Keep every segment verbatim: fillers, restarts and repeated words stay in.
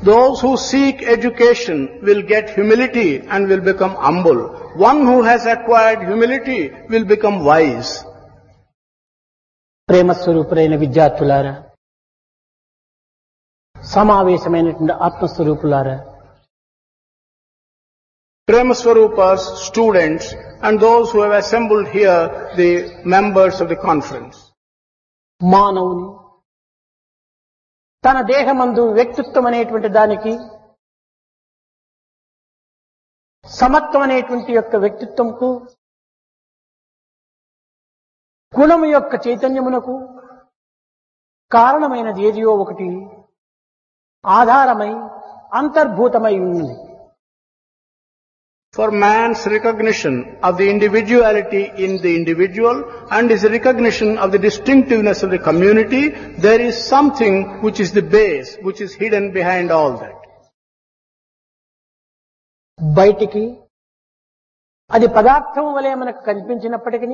Those who seek education will get humility and will become humble. One who has acquired humility will become wise. ప్రేమ స్వరూపులైన విద్యార్థులారా, సమావేశమైనటువంటి ఆత్మస్వరూపులారా, Prema Swarupas, students, and those who have assembled here, the members of the conference. మానవుని తన దేహమందు వ్యక్తిత్వం అనేటువంటి దానికి సమత్వం అనేటువంటి యొక్క వ్యక్తిత్వంకు గుణము యొక్క చైతన్యమునకు కారణమైనది ఏదియో ఒకటి ఆధారమై అంతర్భూతమై ఉంది. For man's recognition of the individuality in the individual and his recognition of the distinctiveness of the community, there is something which is the base, which is hidden behind all that. బయటికి అది పదార్థం వలె మనకు కనిపించినప్పటికీ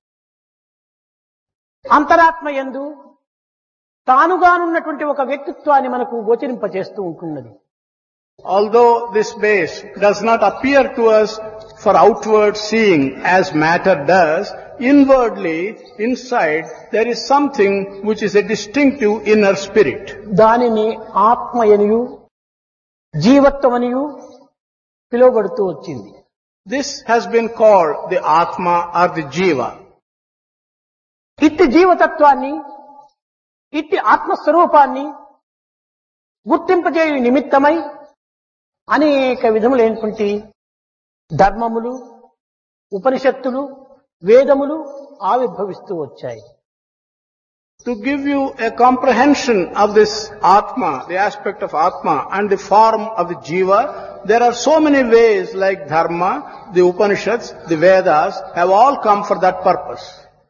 అంతరాత్మ యందు తానుగానున్నటువంటి ఒక వ్యక్తిత్వాన్ని మనకు గోచరింపచేస్తూ ఉంటున్నది. Although this base does not appear to us for outward seeing as matter does, inwardly, inside, there is something which is a distinctive inner spirit. దానిని ఆత్మయనియు జీవత్వమనియు పిలువబడుతూ వచ్చింది. This has been called the Atma or the Jiva. ఇట్టి జీవతత్వాన్ని, ఇట్టి ఆత్మస్వరూపాన్ని గుర్తింపజేయు నిమిత్తమై అనేక విధములైనటువంటి ధర్మములు, ఉపనిషత్తులు, వేదములు ఆవిర్భవిస్తూ వచ్చాయి. To give you a comprehension of this Atma, the aspect of Atma and the form of the Jiva, there are so many ways like Dharma, the Upanishads, the Vedas have all come for that purpose.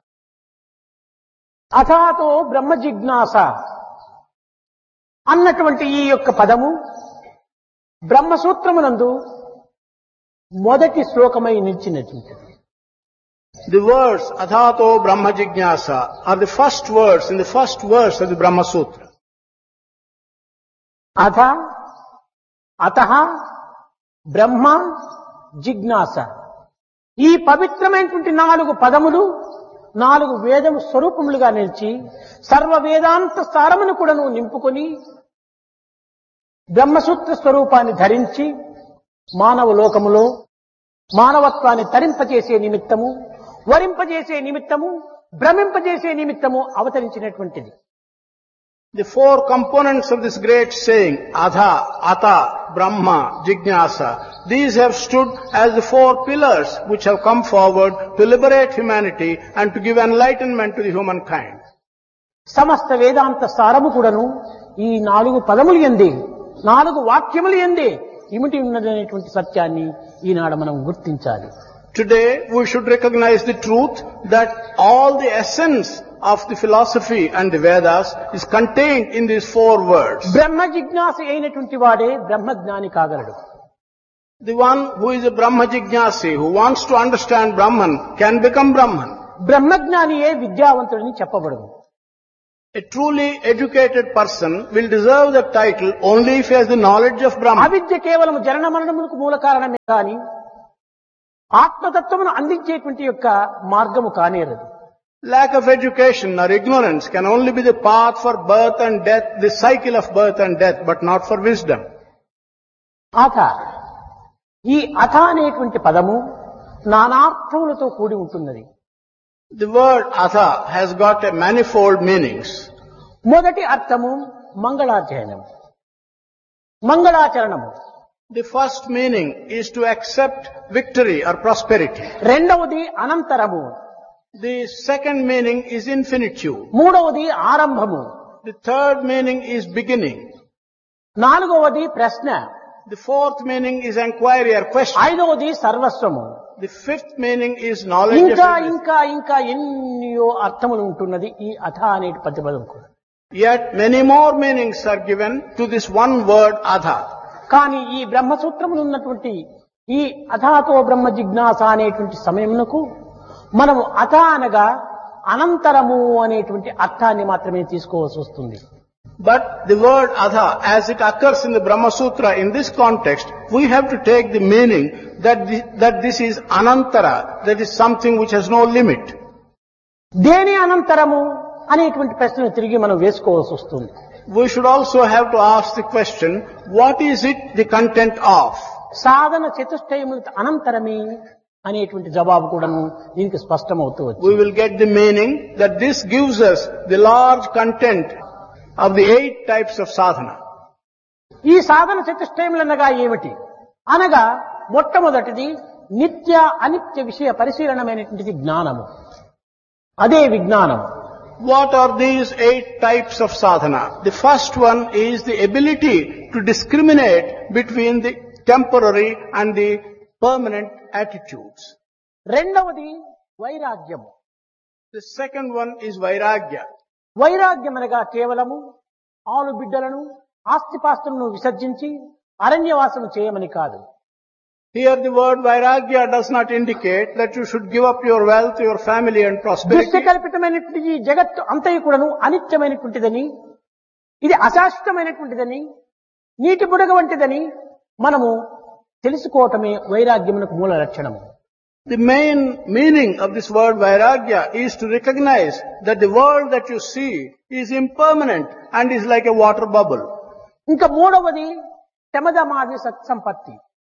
అథాతో బ్రహ్మ జిజ్ఞాస అన్నటువంటి ఈ యొక్క పదము బ్రహ్మసూత్రమునందు మొదటి శ్లోకమై నిలిచినటువంటిది. The words Athato Brahma Jignasa are the first words in the first verse of the Brahma Sutra. అథ అతః బ్రహ్మ జిజ్ఞాస, ఈ పవిత్రమైనటువంటి నాలుగు పదములు నాలుగు వేదము స్వరూపములుగా నిలిచి సర్వ వేదాంత సారమును కూడాను నింపుకొని బ్రహ్మసూత్ర స్వరూపాన్ని ధరించి మానవ లోకములో మానవత్వాన్ని తరింపజేసే నిమిత్తము, వరింపజేసే నిమిత్తము, భ్రమింపజేసే నిమిత్తము అవతరించినటువంటిది. The four components of this great saying, Adha, Ata, Brahma, Jignasa, these have stood as the four pillars which have come forward to liberate humanity and to give enlightenment to the humankind. సమస్త వేదాంత సారము కూడాను ఈ నాలుగు పదములు యందే, నాలుగు వాక్యములు యందే ఇమిటి ఉన్నదనేటువంటి సత్యాన్ని ఈనాడు మనం గుర్తించాలి. Today we should recognize the truth that all the essence of the philosophy and the Vedas is contained in these four words. బ్రహ్మ జిజ్ఞాస అయినటువంటి వాడే బ్రహ్మజ్ఞాని కాగలడు. The one who is a Brahma Jignasi, who wants to understand Brahman, can become Brahman. బ్రహ్మజ్ఞానియే విద్యావంతుడని చెప్పబడును. A truly educated person will deserve the title only if he has the knowledge of Brahman. అవిద్య కేవలం జనన మరణములకు మూల కారణమే కానీ ఆత్మతత్వమును అందించేటువంటి యొక్క మార్గము కానేరదు. Lack of education or ignorance can only be the path for birth and death, the cycle of birth and death, but not for wisdom. అథ, ఈ అథ అనేటువంటి పదము నానార్థములతో కూడి ఉంటున్నది. The word Atha has got a manifold meanings. మొదటి అర్థము మంగళాచరణము, మంగళాచరణము. The first meaning is to accept victory or prosperity. రెండవది అనంతరము, The second meaning is infinitude. మూడవది ఆరంభము, The third meaning is beginning. నాలుగవది ప్రశ్న, The fourth meaning is inquiry or question. ఐదవది సర్వస్వము. The fifth meaning is knowledge of ఇంకా everything. ఇంకా ఇంకా ఎన్నో అర్థములు ఉంటున్నది ఈ అథ అనే ప్రతిపదం కూడా. Yet many more meanings are given to this one word Adha. కానీ ఈ బ్రహ్మసూత్రములు ఉన్నటువంటి ఈ అథాతో బ్రహ్మ జిజ్ఞాస అనేటువంటి సమయమునకు మనము అథ అనగా అనంతరము అనేటువంటి అర్థాన్ని మాత్రమే తీసుకోవాల్సి వస్తుంది. But the word adha, as it occurs in the Brahma Sutra in this context, we have to take the meaning that, the, that this is anantara, that is something which has no limit. దేని అనంతరము అనేటువంటి ప్రశ్న తిరిగి మనం వేసుకోవాల్సి వస్తుంది. We should also have to ask the question, what is it the content of? సాధన చతుష్టయముల అనంతరమే అనేటువంటి జవాబు కూడాను దీనికి స్పష్టమవుతూ We వచ్చింది. will get the meaning that this gives us the large content of the eight types of sadhana. ఈ సాధన చతుష్టయములు అనగా ఏమిటి అనగా మొట్టమొదటిది నిత్య అనిత్య విషయ పరిశీలనమైనటువంటిది జ్ఞానము, అదే విజ్ఞానం. What are these eight types of sadhana? The first one is the ability to discriminate between the temporary and the permanent attitudes. రెండవది వైరాగ్యము. The second one is vairagya. వైరాగ్యం అనగా కేవలము ఆలు బిడ్డలను ఆస్తిపాస్తులను విసర్జించి అరణ్యవాసము చేయమని కాదు. Here the word vairagya does not indicate that you should give up your wealth, your family and prosperity. దృశ్యకల్పితమైనటువంటి ఈ జగత్తు అంతయు కూడాను అనిత్యమైనటువంటిదని, ఇది అశాశ్వతమైనటువంటిదని, నీటి బుడగ వంటిదని మనము తెలుసుకోవటమే వైరాగ్యమునకు మూల లక్షణము. The main meaning of this word vairagya is to recognize that the world that you see is impermanent and is like a water bubble. ఇంకా మూడవది శమదమాది సత్సంపత్తి.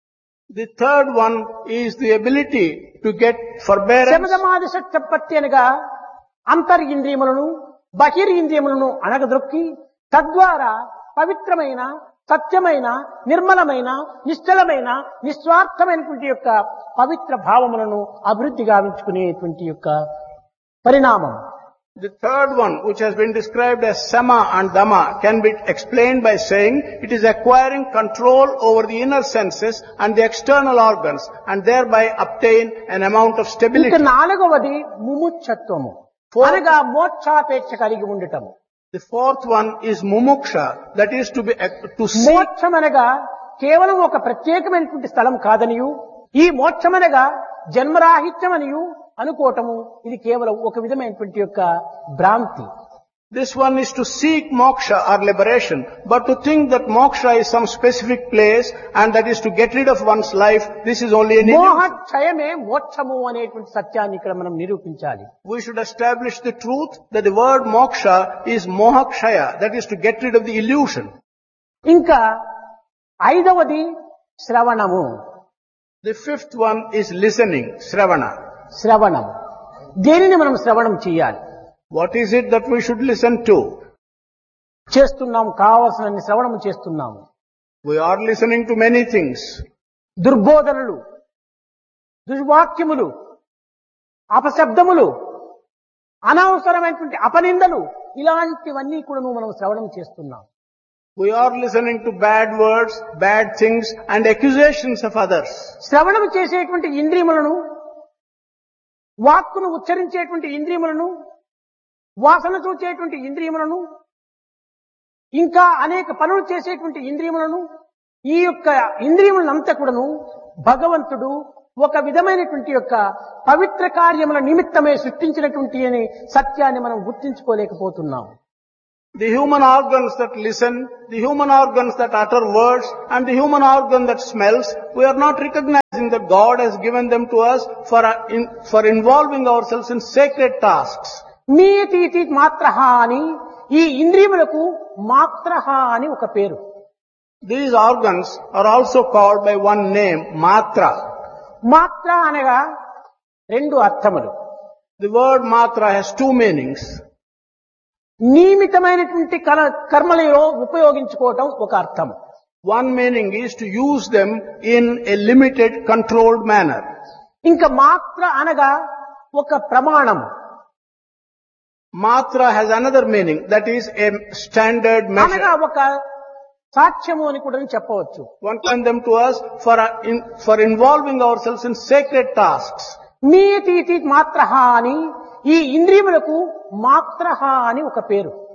The third one is the ability to get forbearance. శమదమాది సత్సంపత్తి అనగా అంతరింద్రియములను బహిరింద్రియములను అణగదొక్కి తద్వారా పవిత్రమైన సత్యమైన నిర్మలమైన నిశ్చలమైన నిస్వార్థమైనటువంటి యొక్క పవిత్ర భావములను అభివృద్ధి గావించుకునేటువంటి యొక్క పరిణామం. The third one, which has been described as sama and dhamma, can be explained by saying it is acquiring control over the inner senses and the external organs and thereby obtain an amount of ఇంకా stability. నాలుగవది ముముక్షత్వము అనగా మోక్షాపేక్ష కలిగి ఉండటము. The fourth one is mumuksha, that is to be to seek. మోక్షం అనగా కేవలం ఒక ప్రత్యేకమైనటువంటి స్థలం కాదనియు, ఈ మోక్షం అనగా జన్మరాహిత్యమనియు అనుకోవటము ఇది కేవలం ఒక విధమైనటువంటి యొక్క భ్రాంతి. This one is to seek moksha or liberation, but to think that moksha is some specific place and that is to get rid of one's life, this is only an illusion. మోహక్షయమే మోక్షము అనేటువంటి సత్యాన్ని ఇక్కడ మనం నిరూపించాలి. We should establish the truth that the word moksha is mohakshaya, that is to get rid of the illusion. ఇంకా ఐదవది శ్రవణము. The fifth one is listening, shravana. శ్రవణం దేనిని మనం శ్రవణం చేయాలి? What is it that we should listen to? చేస్తున్నాం, కావలసిన శ్రవణము చేస్తున్నాము. We are listening to many things. దుర్బోధనలు, దుర్వాక్యములు, అపశబ్దములు, అనవసరమైనటువంటి అపనిందలు, ఇలాంటివన్నీ కూడా మనం శ్రవణం చేస్తున్నాం. We are listening to bad words, bad things and accusations of others. శ్రవణం చేసేటువంటి ఇంద్రియములను, వాక్కును ఉచ్చరించేటువంటి ఇంద్రియములను, వాసన చూచేటువంటి ఇంద్రియములను, ఇంకా అనేక పనులు చేసేటువంటి ఇంద్రియములను, ఈ యొక్క ఇంద్రియములంతా కూడాను భగవంతుడు ఒక విధమైనటువంటి యొక్క పవిత్ర కార్యముల నిమిత్తమే సృష్టించినటువంటి అనే సత్యాన్ని మనం గుర్తించుకోలేకపోతున్నాం. The human organs that listen, the human organs that utter words, and the human organ that smells, we are not recognizing that God has given them to us for, uh, in, for involving ourselves in sacred tasks. మీతీతి మాత్రహ అని ఈ ఇంద్రియములకు మాత్రహ అని ఒక పేరు. These organs are also called by one name, matra. మాత్ర అనగా రెండు అర్థములు. The word matra has two meanings. నియమితమైనటువంటి కర్మలలో ఉపయోగించుకోవటం ఒక అర్థం. One meaning is to use them in a limited, controlled manner. ఇంకా మాత్ర అనగా ఒక ప్రమాణం. Matra has another meaning, that is a standard measure. అనగా ఒక సాక్ష్యము అని కూడా చెప్పవచ్చు. One can them to us for, uh, in, for involving ourselves in sacred tasks. మీతీతి మాత్రహ అని ఈ ఇంద్రియములకు మాత్రహ అని ఒక పేరు.